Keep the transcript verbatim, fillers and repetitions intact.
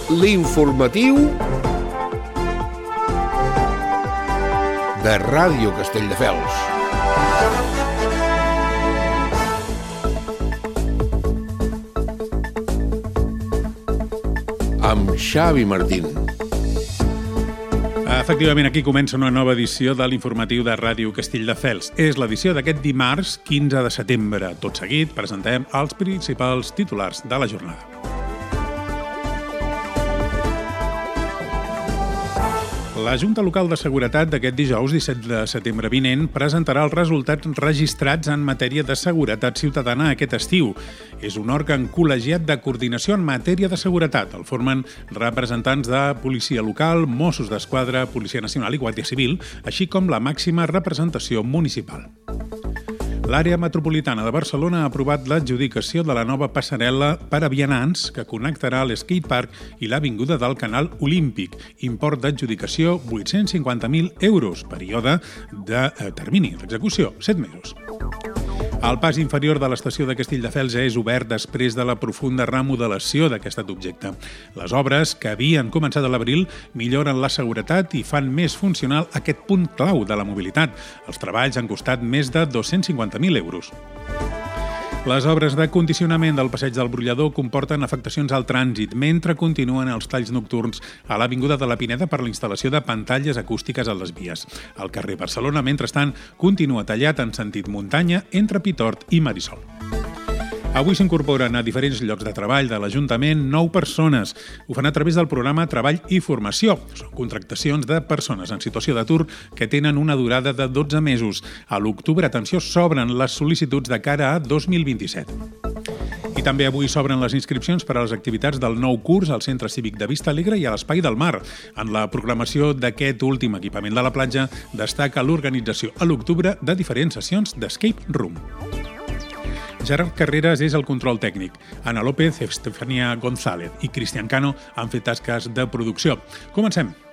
l'informatiu de Ràdio Castelldefels. Amb Xavi Martín. Efectivament, aquí comença una nova edició de l'informatiu de Ràdio Castelldefels. És l'edició d'aquest dimarts, quinze de setembre. Tot seguit presentem els principals titulars de la jornada. La Junta Local de Seguretat d'aquest dijous, disset de setembre vinent, presentarà els resultats registrats en matèria de seguretat ciutadana aquest estiu. És un òrgan col·legiat de coordinació en matèria de seguretat. El formen representants de policia local, Mossos d'Esquadra, Policia Nacional i Guàrdia Civil, així com la màxima representació municipal. L'àrea metropolitana de Barcelona ha aprovat l'adjudicació de la nova passarel·la per a vianants que connectarà l'skatepark i l'avinguda del Canal Olímpic. Import d'adjudicació vuit-cents cinquanta mil euros, període de eh, termini d'execució, set mesos. El pas inferior de l'estació de Castelldefels és obert després de la profunda remodelació d'aquest objecte. Les obres, que havien començat a l'abril, milloren la seguretat i fan més funcional aquest punt clau de la mobilitat. Els treballs han costat més de dos-cents cinquanta mil euros. Les obres de condicionament del passeig del Brollador comporten afectacions al trànsit, mentre continuen els talls nocturns a l'avinguda de la Pineda per la instal·lació de pantalles acústiques a les vies. El carrer Barcelona, mentrestant, continua tallat en sentit muntanya entre Pitort i Marisol. Avui s'incorporen a diferents llocs de treball de l'Ajuntament nou persones. Ho fan a través del programa Treball i Formació. Són contractacions de persones en situació d'atur que tenen una durada de dotze mesos. A l'octubre, atenció, s'obren les sol·licituds de cara a dos mil vint-i-set. I també avui s'obren les inscripcions per a les activitats del nou curs al Centre Cívic de Vista Alegre i a l'Espai del Mar. En la programació d'aquest últim equipament de la platja destaca l'organització a l'octubre de diferents sessions d'escape room. Gerard Carreras és el control tècnic. Ana López, Estefania González i Cristian Cano han fet tasques de producció. Comencem.